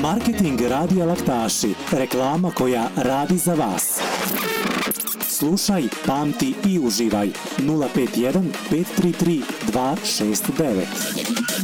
Marketing Radija Laktaši. Reklama koja radi za vas. Slušaj, pamti i uživaj. 051 533 269.